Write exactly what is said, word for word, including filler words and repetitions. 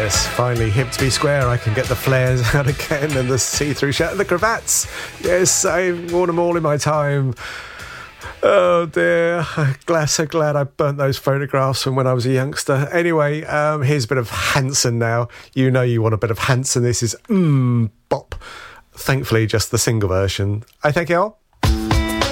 Yes, finally, hip to be square. I can get the flares out again and the see-through shirt and the cravats. Yes, I've worn them all in my time. Oh dear, I'm glad, so glad I burnt those photographs from when I was a youngster. Anyway, um, here's a bit of Hanson now. You know you want a bit of Hanson. This is Mmm Bop. Thankfully, just the single version. I thank you all.